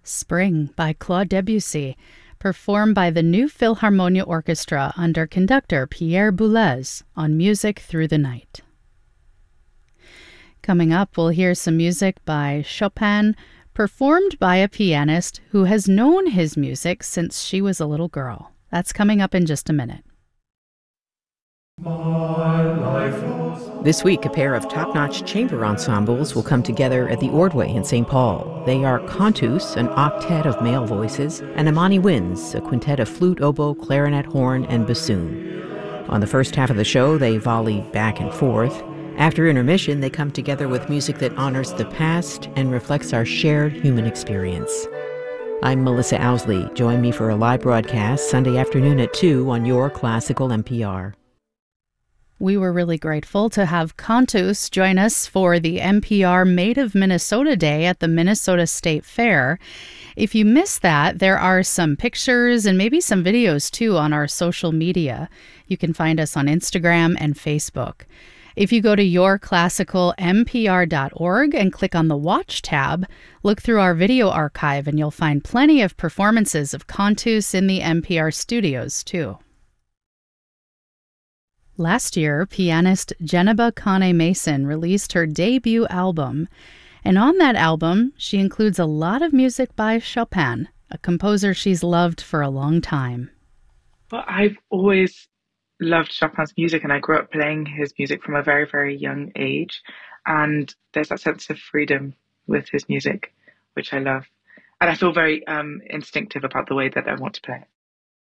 Spring by Claude Debussy, performed by the New Philharmonia Orchestra under conductor Pierre Boulez on Music Through the Night. Coming up, we'll hear some music by Chopin, performed by a pianist who has known his music since she was a little girl. That's coming up in just a minute. This week, a pair of top-notch chamber ensembles will come together at the Ordway in St. Paul. They are Cantus, an octet of male voices, and Amani Winds, a quintet of flute, oboe, clarinet, horn, and bassoon. On the first half of the show, they volley back and forth. After intermission, they come together with music that honors the past and reflects our shared human experience. I'm Melissa Owsley. Join me for a live broadcast Sunday afternoon at 2 on your classical NPR. We were really grateful to have Cantus join us for the NPR Made of Minnesota Day at the Minnesota State Fair. If you missed that, there are some pictures and maybe some videos too on our social media. You can find us on Instagram and Facebook. If you go to yourclassicalnpr.org and click on the Watch tab, look through our video archive and you'll find plenty of performances of Cantus in the NPR studios too. Last year, pianist Geneba Kane Mason released her debut album, and on that album, she includes a lot of music by Chopin, a composer she's loved for a long time. Well, I've always loved Chopin's music, and I grew up playing his music from a very, very young age, and there's that sense of freedom with his music, which I love. And I feel very instinctive about the way that I want to play it.